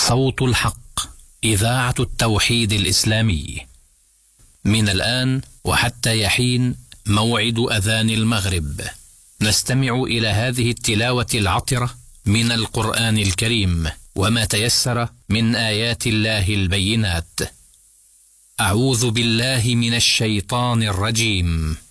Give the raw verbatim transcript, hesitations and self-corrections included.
صوت الحق، إذاعة التوحيد الإسلامي. من الآن وحتى يحين موعد أذان المغرب، نستمع إلى هذه التلاوة العطرة من القرآن الكريم وما تيسر من آيات الله البينات. أعوذ بالله من الشيطان الرجيم.